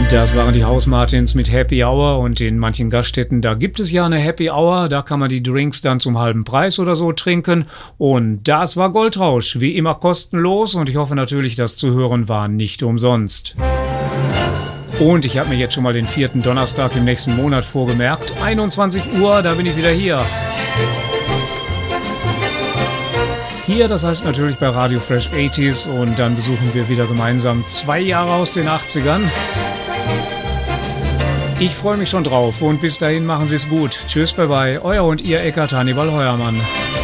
Das waren die Hausmartins mit Happy Hour und in manchen Gaststätten, da gibt es ja eine Happy Hour, da kann man die Drinks dann zum halben Preis oder so trinken und das war Goldrausch, wie immer kostenlos und ich hoffe natürlich, das Zuhören war nicht umsonst. Und ich habe mir jetzt schon mal den 4. Donnerstag im nächsten Monat vorgemerkt, 21 Uhr, da bin ich wieder hier. Hier, das heißt natürlich bei Radio Fresh 80s und dann besuchen wir wieder gemeinsam 2 Jahre aus den 80ern. Ich freue mich schon drauf und bis dahin machen Sie es gut. Tschüss, bye bye, euer und Ihr Eckart Hannibal Heuermann.